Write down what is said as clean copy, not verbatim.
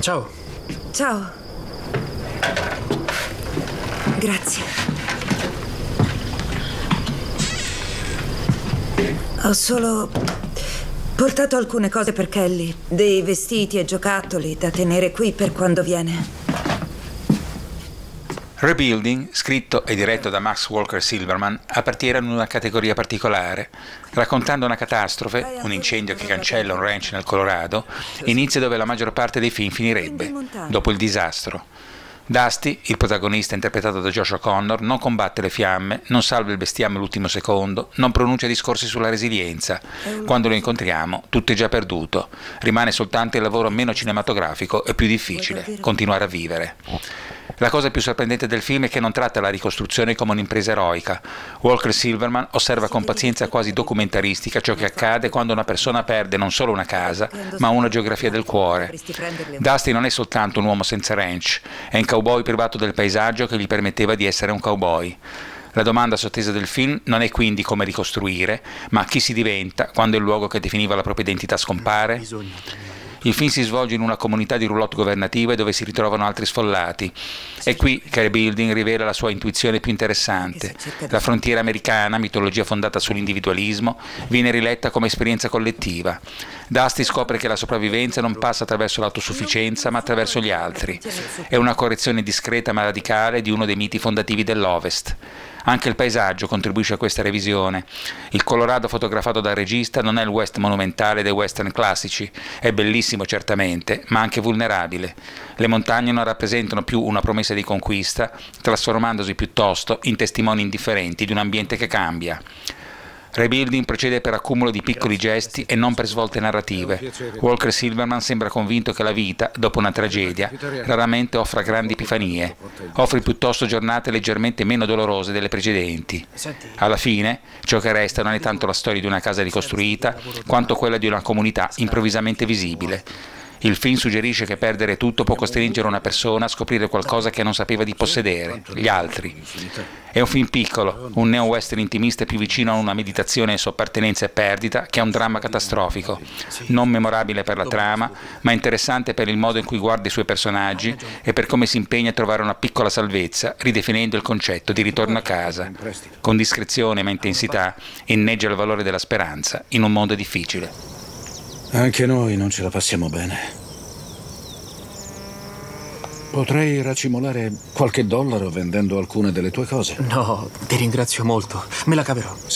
Ciao. Ciao. Grazie. Ho solo portato alcune cose per Kelly, dei vestiti e giocattoli da tenere qui per quando viene. Rebuilding, scritto e diretto da Max Walker Silverman, appartiene ad una categoria particolare. Raccontando una catastrofe, un incendio che cancella un ranch nel Colorado, inizia dove la maggior parte dei film finirebbe, dopo il disastro. Dusty, il protagonista interpretato da Josh O'Connor, non combatte le fiamme, non salva il bestiame all'ultimo secondo, non pronuncia discorsi sulla resilienza. Quando lo incontriamo, tutto è già perduto. Rimane soltanto il lavoro meno cinematografico e più difficile, continuare a vivere. La cosa più sorprendente del film è che non tratta la ricostruzione come un'impresa eroica. Walker Silverman osserva con pazienza quasi documentaristica ciò che accade quando una persona perde non solo una casa, ma una geografia del cuore. Dusty non è soltanto un uomo senza ranch, è un cowboy privato del paesaggio che gli permetteva di essere un cowboy. La domanda sottesa del film non è quindi come ricostruire, ma chi si diventa quando il luogo che definiva la propria identità scompare. Il film si svolge in una comunità di roulotte governative dove si ritrovano altri sfollati. È qui che Rebuilding rivela la sua intuizione più interessante. La frontiera americana, mitologia fondata sull'individualismo, viene riletta come esperienza collettiva. Dusty scopre che la sopravvivenza non passa attraverso l'autosufficienza, ma attraverso gli altri. È una correzione discreta ma radicale di uno dei miti fondativi dell'Ovest. Anche il paesaggio contribuisce a questa revisione. Il Colorado fotografato dal regista non è il West monumentale dei western classici, è bellissimo certamente, ma anche vulnerabile. Le montagne non rappresentano più una promessa di conquista, trasformandosi piuttosto in testimoni indifferenti di un ambiente che cambia. Rebuilding procede per accumulo di piccoli gesti e non per svolte narrative. Walker Silverman sembra convinto che la vita, dopo una tragedia, raramente offra grandi epifanie. Offre piuttosto giornate leggermente meno dolorose delle precedenti. Alla fine, ciò che resta non è tanto la storia di una casa ricostruita, quanto quella di una comunità improvvisamente visibile. Il film suggerisce che perdere tutto può costringere una persona a scoprire qualcosa che non sapeva di possedere, gli altri. È un film piccolo, un neo-western intimista più vicino a una meditazione su appartenenza e perdita che a un dramma catastrofico. Non memorabile per la trama, ma interessante per il modo in cui guarda i suoi personaggi e per come si impegna a trovare una piccola salvezza, ridefinendo il concetto di ritorno a casa. Con discrezione ma intensità, inneggia il valore della speranza in un mondo difficile. Anche noi non ce la passiamo bene. Potrei racimolare qualche dollaro vendendo alcune delle tue cose. No, ti ringrazio molto. Me la caverò.